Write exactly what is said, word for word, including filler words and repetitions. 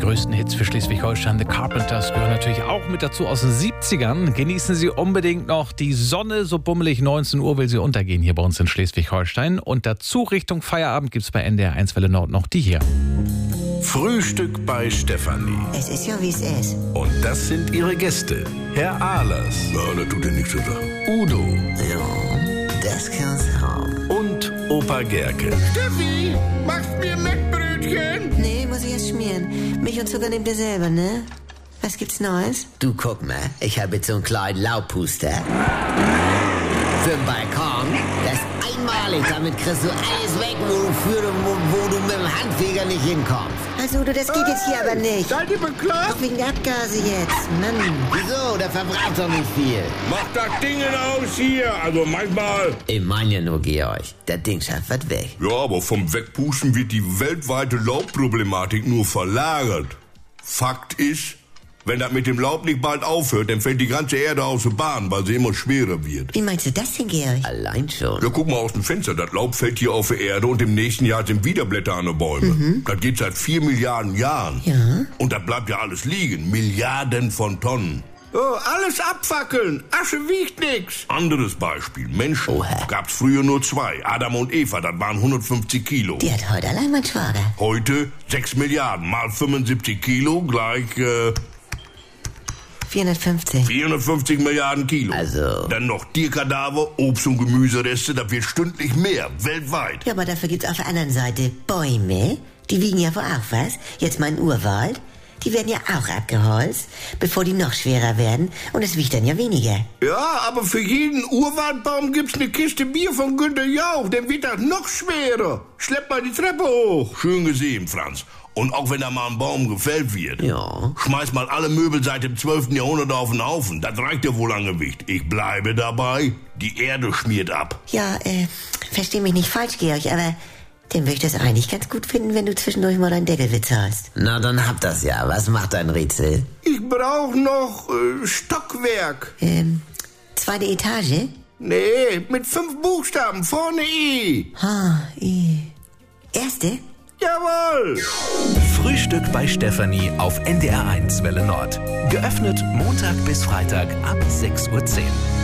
größten Hits für Schleswig-Holstein. The Carpenters gehören natürlich auch mit dazu aus den siebzigern. Genießen Sie unbedingt noch die Sonne. So bummelig neunzehn Uhr will sie untergehen hier bei uns in Schleswig-Holstein. Und dazu Richtung Feierabend gibt es bei N D R eins Welle Nord noch die hier. Frühstück bei Stefanie. Es ist ja, wie es ist. Und das sind ihre Gäste. Herr Ahlers. Ja, das tut dir nichts zu sagen. Udo. Ja, das kann's haben. Und Opa Gerke. Steffi, machst mir Mettbrötchen? Nee, muss ich erst schmieren. Milch und Zucker nehmt ihr selber, ne? Was gibt's Neues? Du, guck mal, ich habe jetzt so einen kleinen Laubpuster für den Balkon. Das ist einmalig, damit kriegst du alles weg, wo du, für, wo, wo du mit dem Handfeger nicht hinkommst. Also, du, das geht jetzt hier aber nicht. Seid ihr bekloppt? Auch wegen der Abgase jetzt, Mann. Wieso? Der verbraucht doch nicht viel. Macht das Ding aus hier. Also manchmal. Ich meine ja nur, Georg, das Ding schafft was weg. Ja, aber vom Wegpusten wird die weltweite Laubproblematik nur verlagert. Fakt ist, wenn das mit dem Laub nicht bald aufhört, dann fällt die ganze Erde aus der Bahn, weil sie immer schwerer wird. Wie meinst du das denn, Georg? Allein schon. Ja, guck mal aus dem Fenster. Das Laub fällt hier auf die Erde und im nächsten Jahr sind wieder Blätter an den Bäumen. Mhm. Das geht seit vier Milliarden Jahren. Ja. Und da bleibt ja alles liegen. Milliarden von Tonnen. Oh, alles abfackeln. Asche wiegt nix. Anderes Beispiel. Menschen. Oha. Gab's früher nur zwei. Adam und Eva, das waren hundertfünfzig Kilo. Die hat heute allein mein Schwager. Heute sechs Milliarden mal fünfundsiebzig Kilo gleich äh, vierhundertfünfzig. vierhundertfünfzig Milliarden Kilo. Also. Dann noch Tierkadaver, Obst- und Gemüsereste, das wird stündlich mehr, weltweit. Ja, aber dafür gibt's auf der anderen Seite Bäume. Die wiegen ja wohl auch was. Jetzt mein Urwald. Die werden ja auch abgeholzt, bevor die noch schwerer werden. Und es wiegt dann ja weniger. Ja, aber für jeden Urwaldbaum gibt's eine Kiste Bier von Günter Jauch. Dann wird das noch schwerer. Schlepp mal die Treppe hoch. Schön gesehen, Franz. Und auch wenn da mal ein Baum gefällt wird, Ja. schmeiß mal alle Möbel seit dem zwölften Jahrhundert auf den Haufen. Das reicht ja wohl an Gewicht. Ich bleibe dabei, die Erde schmiert ab. Ja, äh, versteh mich nicht falsch, Georg, aber dann würde ich das eigentlich ganz gut finden, wenn du zwischendurch mal deinen Deckelwitz hast. Na, dann hab das ja. Was macht dein Rätsel? Ich brauch noch äh, Stockwerk. Ähm, zweite Etage? Nee, mit fünf Buchstaben, vorne I. Ha, I. Erste? Jawohl. Frühstück bei Stefanie auf N D R eins Welle Nord. Geöffnet Montag bis Freitag ab sechs Uhr zehn.